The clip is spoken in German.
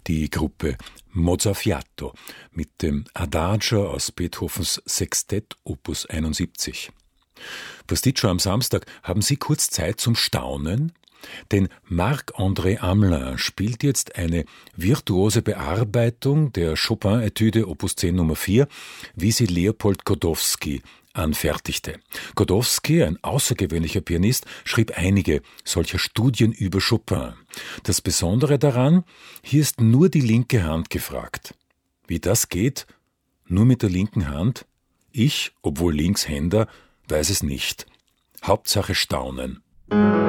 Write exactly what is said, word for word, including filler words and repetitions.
die Gruppe Mozzafiato mit dem Adagio aus Beethovens Sextett Opus einundsiebzig. Pasticcio, am Samstag haben Sie kurz Zeit zum Staunen? Denn Marc-André Hamelin spielt jetzt eine virtuose Bearbeitung der Chopin-Etüde Opus zehn Nummer vier, wie sie Leopold Godowsky anfertigte. Godowsky, ein außergewöhnlicher Pianist, schrieb einige solcher Studien über Chopin. Das Besondere daran, hier ist nur die linke Hand gefragt. Wie das geht? Nur mit der linken Hand? Ich, obwohl Linkshänder, weiß es nicht. Hauptsache Staunen.